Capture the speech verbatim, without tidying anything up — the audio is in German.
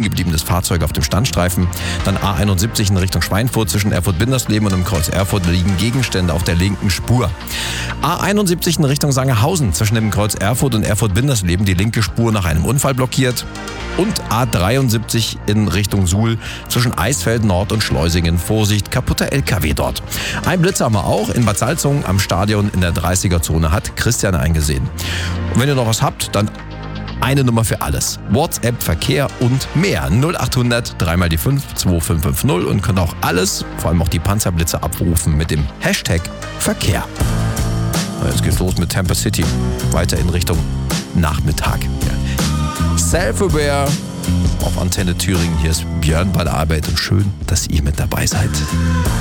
gebliebenes Fahrzeug auf dem Standstreifen. Dann A einundsiebzig in Richtung Schweinfurt zwischen Erfurt-Bindersleben und im Kreuz Erfurt liegen Gegenstände auf der linken Spur. A einundsiebzig in Richtung Sangerhausen zwischen dem Kreuz Erfurt und Erfurt-Bindersleben die linke Spur nach einem Unfall blockiert. Und A dreiundsiebzig in Richtung Suhl zwischen Eisfeld Nord und Schleusingen. Vorsicht, kaputter L K W dort. Ein Blitz haben wir auch in Bad Salzungen am Stadion in der dreißiger-Zone, hat Christian eingesehen. Und wenn ihr noch was habt, dann eine Nummer für alles. WhatsApp, Verkehr und mehr. null acht hundert drei mal die fünf zwei fünf fünf null und könnt auch alles, vor allem auch die Panzerblitze abrufen mit dem Hashtag Verkehr. Jetzt geht's los mit Tampa City. Weiter in Richtung Nachmittag. Self-Aware auf Antenne Thüringen. Hier ist Björn bei der Arbeit und schön, dass ihr mit dabei seid.